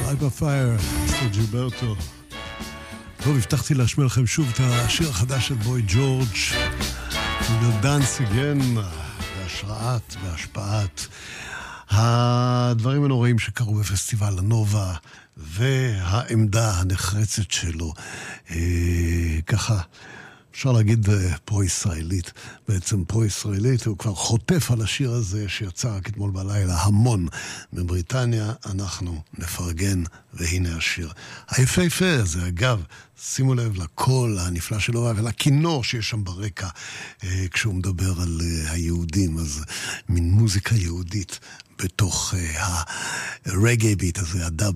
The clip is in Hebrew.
Light by Fire, סר ג'ילברטו. טוב, הבטחתי להשמיע לכם שוב את השיר החדש של בוי ג'ורג', Dance Again, בהשראת והשפעת הדברים הנוראים שקרו בפסטיבל הנובה, והעמדה הנחרצת שלו, ככה אפשר להגיד פרו-ישראלית, בעצם פרו-ישראלית, הוא כבר חוטף על השיר הזה שיצא רק אתמול בלילה, המון מבריטניה, אנחנו נפרגן, והנה השיר. היפהפה הזה, אגב, שימו לב לקול הנפלא שלו, ולכינור שיש שם ברקע, כשהוא מדבר על היהודים, אז מין מוזיקה יהודית, בתוך הרגעי ביט הזה, הדאב